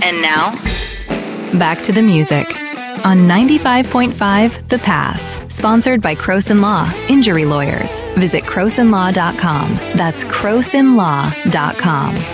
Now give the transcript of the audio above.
And now, back to the music on 95.5 The Pass, sponsored by Croson Law, Injury Lawyers. Visit crosonlaw.com. That's crosonlaw.com.